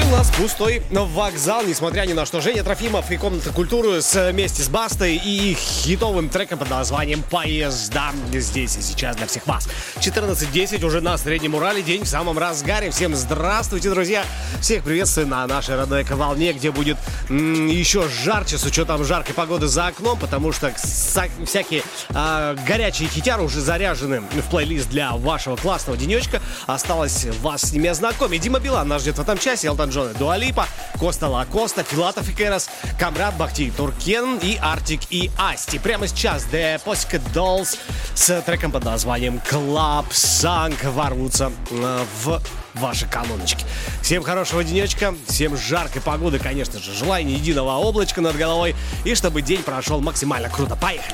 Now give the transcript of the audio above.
нас пустой вокзал, несмотря ни на что. Женя Трофимов и Комната культуры вместе с Бастой и хитовым треком под названием «Поезда» здесь и сейчас для всех вас. 14:10 уже на Среднем Урале, день в самом разгаре. Всем здравствуйте, друзья. Всех приветствую на нашей родной волне, где будет еще жарче с учетом жаркой погоды за окном, потому что всякие горячие хитяры уже заряжены в плейлист для вашего классного денечка. Осталось вас с ними ознакомить. Дима Билан нас ждет в этом часе, Элтон Джон и Дуа Липа, Коста Лакоста, Филатов и Керас, Камрад, Бахти Туркен и Артик и Асти. Прямо сейчас The Pussycat Dolls с треком под названием Club Song ворвутся в ваши колоночки. Всем хорошего денечка, всем жаркой погоды, конечно же. Желаю ни единого облачка над головой и чтобы день прошел максимально круто. Поехали!